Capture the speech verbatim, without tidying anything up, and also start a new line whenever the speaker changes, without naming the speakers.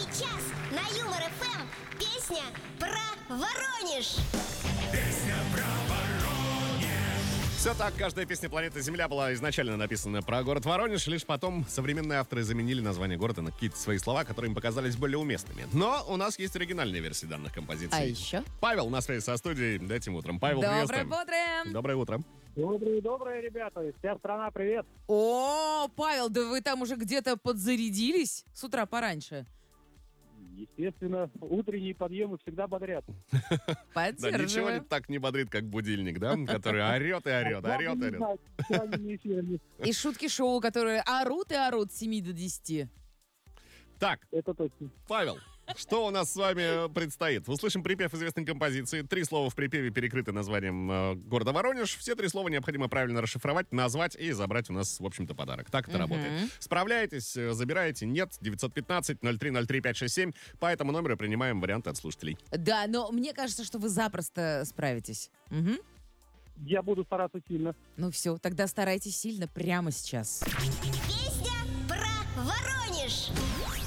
сейчас на Юмор ФМ песня про Воронеж.
Песня про Воронеж.
Все так, каждая песня планеты Земля была изначально написана про город Воронеж, лишь потом современные авторы заменили название города на какие-то свои слова, которые им показались более уместными. Но у нас есть оригинальные версии данных композиций.
А еще?
Павел на связи со студией. Этим утром. Павел,
Доброе
приветствуем.
утро!
Доброе утро.
Доброе, доброе, ребята. Вся страна, привет.
О, Павел, да вы там уже где-то подзарядились с утра пораньше?
Естественно, утренние подъемы всегда бодрят.
Да,
Поддерживаю.
ничего не так не бодрит, как будильник, да? Который орет и орет, орет и орет.
И шутки шоу, которые орут и орут с семи до десяти.
Так,
Это точно.
Павел, что у нас с вами предстоит? Услышим припев известной композиции. Три слова в припеве перекрыты названием э, города Воронеж. Все три слова необходимо правильно расшифровать, назвать и забрать у нас, в общем-то, подарок. Так это работает. Справляетесь, э, забираете? Нет. девятьсот пятнадцать ноль три ноль три пять шесть семь. По этому номеру принимаем варианты от слушателей.
Да, но мне кажется, что вы запросто справитесь. Мгм.
Я буду стараться сильно.
Ну все, тогда старайтесь сильно прямо сейчас.
Песня про Воронеж.